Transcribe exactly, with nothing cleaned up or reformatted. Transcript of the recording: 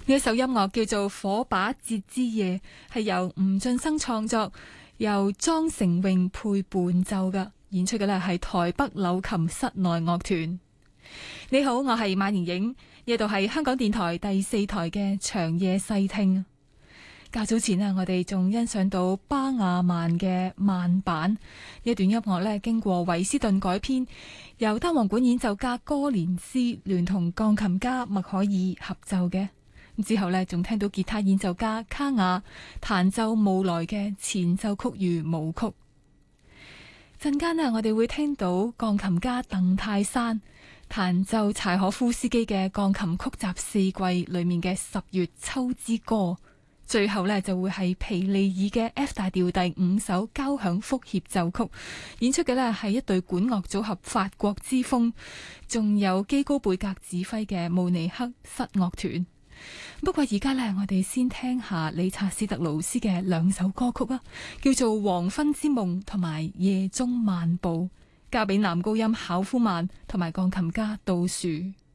呢一首音樂叫做《火把節之夜》，係由吳俊生創作，由莊成榮配伴奏嘅，演出嘅咧係台北柳琴室內樂團。你好，我係馬妍影，呢度係香港電台第四台嘅長夜細聽。較早前啊，我哋仲欣賞到巴雅曼嘅慢板呢一段音樂咧，經過韋斯頓改編，由單簧管演奏家哥連斯聯同鋼琴家麥可爾合奏嘅。之後呢，仲聽到吉他演奏家卡雅彈奏慕萊嘅前奏曲與舞曲。陣間呢，我哋會聽到鋼琴家鄧泰山彈奏柴可夫斯基嘅鋼琴曲集四季裏面嘅十月秋之歌。最後呢，就會係皮利爾嘅 F 大調第五首交響複協奏曲，演出嘅呢係一隊管樂組合法國之風，仲有基高貝格指揮嘅慕尼黑室樂團。不過而家呢，我哋先聽下理查斯特勞斯嘅兩首歌曲啊，叫做《黃昏之夢》同埋《夜中漫步》，交俾男高音考夫曼同埋鋼琴家杜樹。